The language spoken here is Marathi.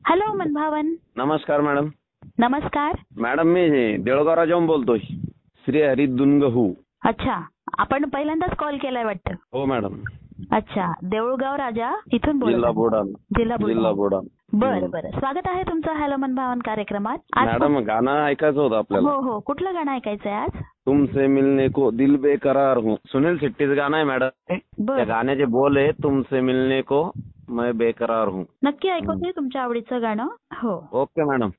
हॅलो मनभावन. नमस्कार मॅडम. नमस्कार. मॅडम मी देऊळगाव राजाहून बोलतोय. श्री हरी दुनगहू. अच्छा, आपण पहिल्यांदाच कॉल केलाय वाटतं. हो मॅडम. अच्छा, देऊळगाव राजा इथून जिल्हा बोलत बुलढाणा. जिल्हा जिल्हा बुलढाणा. बुलढाणा. बरं बरं, स्वागत आहे तुमचं हॅलो मनभावन कार्यक्रमात. आज मॅडम गाणं ऐकायचं होतं आपल्याला. हो हो, कुठलं गाणं ऐकायचंय आज? तुमसे मिलने को दिल बेकरार हूँ. सुनील शेट्टीचं गाणं आहे मॅडम. त्या बरं, गाण्याचे बोल आहे तुमसे मिलने को मैं बेकरार हूँ. नक्की ऐकवते तुमच्या आवडीचं गाणं. हो. Okay madam.